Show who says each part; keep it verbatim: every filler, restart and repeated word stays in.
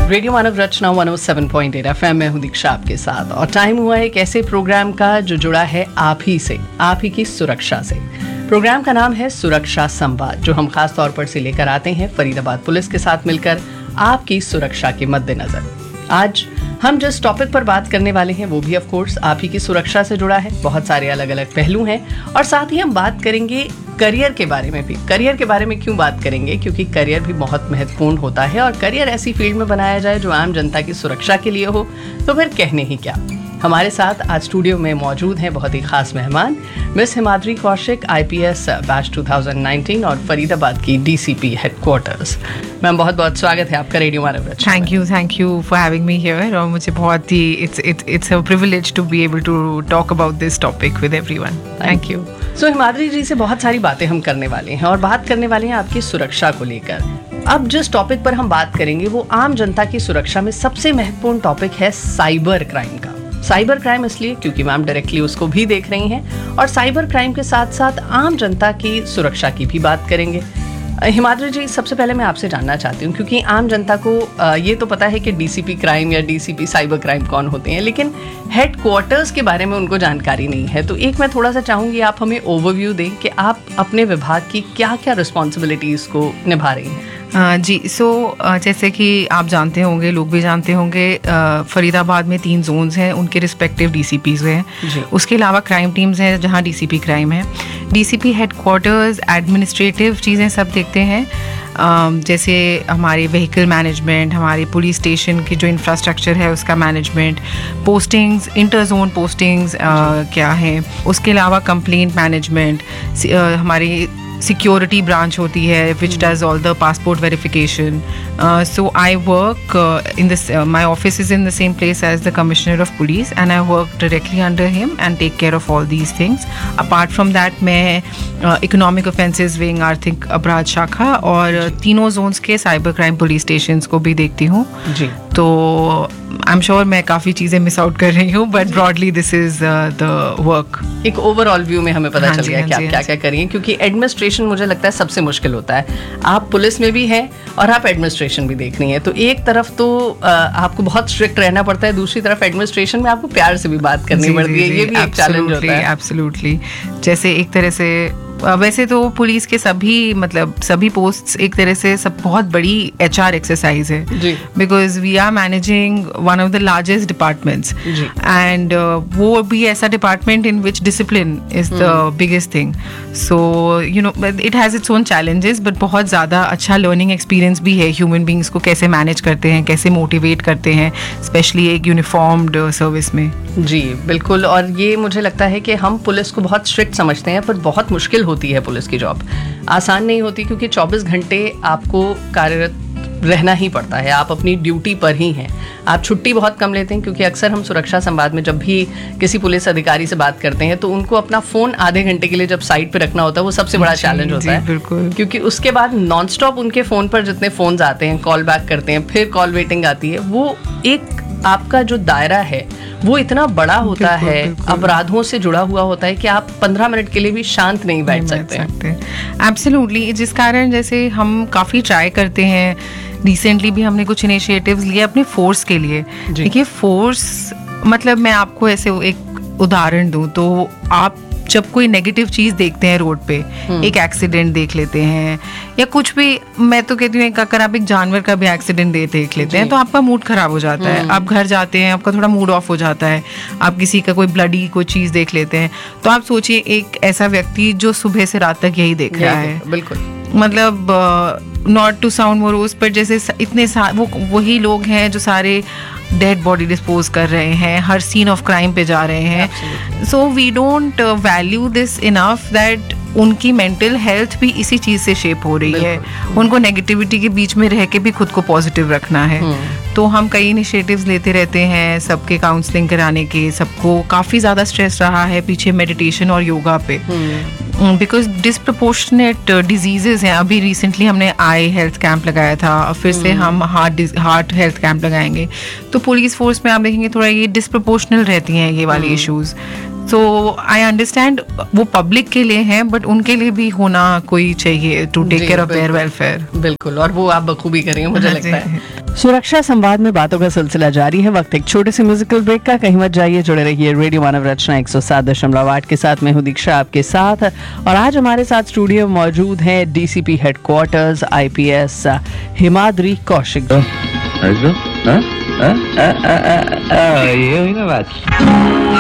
Speaker 1: Radio मानव रचना एक सौ सात पॉइंट आठ एफ एम में हूँ दीक्षा आपके साथ, और टाइम हुआ है एक ऐसे प्रोग्राम का जो जुड़ा है आप ही से, आप ही की सुरक्षा से। प्रोग्राम का नाम है सुरक्षा संवाद, जो हम खास तौर पर से लेकर आते हैं फरीदाबाद पुलिस के साथ मिलकर आपकी सुरक्षा के मद्देनजर। आज हम जिस टॉपिक पर बात करने वाले हैं वो भी ऑफ कोर्स आप ही की सुरक्षा से जुड़ा है। बहुत सारे अलग अलग पहलू हैं और साथ ही हम बात करेंगे करियर के बारे में भी। करियर के बारे में क्यों बात करेंगे? क्योंकि करियर भी बहुत महत्वपूर्ण होता है, और करियर ऐसी फील्ड में बनाया जाए जो आम जनता की सुरक्षा के लिए हो तो फिर कहने ही क्या। हमारे साथ आज स्टूडियो में मौजूद हैं बहुत ही खास मेहमान, miss Himadri Kaushik, IPS batch दो हज़ार उन्नीस और फरीदाबाद की डीसीपी हेडक्वार्टर्स। मैम बहुत बहुत स्वागत है आपका radio Manav Rachna.
Speaker 2: Thank you thank you for having me here, और मुझे बहुत ही it's it's it's a privilege to be able to talk about this topic with everyone. Thank you.
Speaker 1: सो हिमाद्री जी से बहुत सारी बातें हम करने वाले हैं, और बात करने वाले हैं आपकी सुरक्षा को लेकर। अब जिस टॉपिक पर हम बात करेंगे वो आम जनता की सुरक्षा में सबसे महत्वपूर्ण टॉपिक है साइबर क्राइम का। साइबर क्राइम इसलिए क्योंकि मैम डायरेक्टली उसको भी देख रही हैं, और साइबर क्राइम के साथ साथ आम जनता की सुरक्षा की भी बात करेंगे। हिमाद्री जी, सबसे पहले मैं आपसे जानना चाहती हूँ, क्योंकि आम जनता को ये तो पता है कि डीसीपी क्राइम या डीसीपी साइबर क्राइम कौन होते हैं, लेकिन हेडक्वार्टर्स के बारे में उनको जानकारी नहीं है। तो एक मैं थोड़ा सा चाहूँगी आप हमें ओवरव्यू दें कि आप अपने विभाग की क्या क्या रिस्पॉन्सिबिलिटीज़ को निभा रही हैं।
Speaker 2: Uh, जी सो so, uh, जैसे कि आप जानते होंगे, लोग भी जानते होंगे, uh, फरीदाबाद में तीन जोन्स हैं, उनके रिस्पेक्टिव डीसीपीज हैं। उसके अलावा क्राइम टीम्स हैं जहां डीसीपी क्राइम है। डीसीपी हेडक्वार्टर्स एडमिनिस्ट्रेटिव चीज़ें सब देखते हैं, uh, जैसे हमारे व्हीकल मैनेजमेंट, हमारे पुलिस स्टेशन की जो इंफ्रास्ट्रक्चर है उसका management, postings, inter zone postings uh, क्या हैं, उसके अलावा कंप्लेंट मैनेजमेंट, uh, हमारी सिक्योरिटी ब्रांच होती है which does all the passport verification. So I work in this, my office is in the same place as the commissioner of police, and I work directly under him and take care of all these things. Apart from that मैं economic offences wing, आर्थिक अपराध शाखा और तीनों Jones के cyber crime police station को भी देखती हूँ। तो आई एम श्योर मैं काफ़ी चीज़ें मिस आउट कर रही हूँ, but broadly this is the work.
Speaker 1: एक ओवरऑल व्यू में हमें पता चल गया कि आप क्या क्या करिए, क्योंकि एडमिनिस्ट्रेशन मुझे लगता है सबसे मुश्किल होता है। आप पुलिस में भी हैं और आप एडमिनिस्ट्रेशन भी देख रही हैं, तो एक तरफ तो आ, आपको बहुत स्ट्रिक्ट रहना पड़ता है, दूसरी तरफ एडमिनिस्ट्रेशन में आपको प्यार से भी बात करनी पड़ती है। ये भी एक चैलेंज होता है।
Speaker 2: एब्सोल्युटली। जैसे एक तरह से वैसे तो पुलिस के सभी मतलब सभी पोस्ट्स एक तरह से सब बहुत बड़ी एचआर एक्सरसाइज है, because we are managing one of the largest departments, and वो भी ऐसा department in which discipline is the biggest thing. So you know it has its own challenges, but बहुत ज़्यादा अच्छा लर्निंग एक्सपीरियंस भी है। Human beings को कैसे मैनेज करते हैं, कैसे मोटिवेट करते हैं, स्पेशली एक यूनिफॉर्म्ड सर्विस में।
Speaker 1: जी बिल्कुल। और ये मुझे लगता है कि हम पुलिस को बहुत स्ट्रिक्ट समझते हैं, पर बहुत मुश्किल होती है पुलिस की जॉब। आसान नहीं होती, क्योंकि चौबीस घंटे आपको कार्यरत रहना ही पड़ता है, आप अपनी ड्यूटी पर ही हैं। आप छुट्टी बहुत कम लेते हैं, क्योंकि अक्सर हम सुरक्षा संवाद में जब भी किसी पुलिस अधिकारी से बात करते हैं तो उनको अपना फ़ोन आधे घंटे के लिए जब साइड पे रखना होता है, वो सबसे बड़ा चैलेंज होता है।
Speaker 2: बिल्कुल।
Speaker 1: क्योंकि उसके बाद नॉन स्टॉप उनके फ़ोन पर जितने फ़ोन्स आते हैं, कॉल बैक करते हैं, फिर कॉल वेटिंग आती है, वो एक आपका जो दायरा है वो इतना बड़ा होता बिल्कुल, है, बिल्कुल। अपराधों से जुड़ा हुआ होता है कि आप पंद्रह मिनट के लिए भी शांत नहीं बैठ नहीं सकते हैं।
Speaker 2: एब्सोल्युटली। जिस कारण जैसे हम काफ़ी ट्राई करते हैं, रिसेंटली भी हमने कुछ इनिशिएटिव्स लिए अपने फोर्स के लिए। देखिए फोर्स मतलब मैं आपको ऐसे एक उदाहरण दूं तो आप जब कोई नेगेटिव चीज़ देखते हैं रोड पे, एक एक्सीडेंट देख लेते हैं या कुछ भी, मैं तो कहती हूँ अगर आप एक जानवर का भी एक्सीडेंट दे देख लेते हैं तो आपका मूड खराब हो जाता है। आप घर जाते हैं, आपका थोड़ा मूड ऑफ हो जाता है। आप किसी का कोई ब्लडी कोई चीज़ देख लेते हैं, तो आप सोचिए एक ऐसा व्यक्ति जो सुबह से रात तक यही देख रहा है।
Speaker 1: बिल्कुल।
Speaker 2: मतलब नॉट टू साउंड मोरोस, पर जैसे इतने वो वही लोग हैं जो सारे डेड बॉडी डिस्पोज कर रहे हैं, हर सीन ऑफ क्राइम पे जा रहे हैं। So we don't value this enough that उनकी मेंटल हेल्थ भी इसी चीज़ से शेप हो रही है। उनको नेगेटिविटी के बीच में रह के भी खुद को पॉजिटिव रखना है। तो हम कई इनिशिएटिव्स लेते रहते हैं, सबके काउंसलिंग कराने के। सबको काफ़ी ज़्यादा स्ट्रेस रहा है पीछे मेडिटेशन और योगा पे, बिकॉज डिसप्रपोर्शनेट डिजीजेज हैं। अभी रिसेंटली हमने आई हेल्थ कैंप लगाया था, और फिर से हम हार्ट हार्ट हेल्थ कैंप लगाएंगे। तो पुलिस फोर्स में आप देखेंगे थोड़ा ये डिसप्रपोर्शनल रहती हैं ये वाली इश्यूज। सो आई अंडरस्टैंड वो पब्लिक के लिए हैं, बट उनके लिए भी होना कोई चाहिए to take care of their welfare.
Speaker 1: बिल्कुल, और वो आप बखूबी करेंगे मुझे लगता है। सुरक्षा संवाद में बातों का सिलसिला जारी है। वक्त एक छोटे से म्यूजिकल ब्रेक का, कहीं मत जाइए, जुड़े रहिए रेडियो मानव रचना एक सौ सात दशमलव आठ के साथ। मैं हूं दीक्षा आपके साथ, और आज हमारे साथ स्टूडियो में मौजूद है DCP headquarters IPS Himadri Kaushik.
Speaker 3: ये हुई ना बात।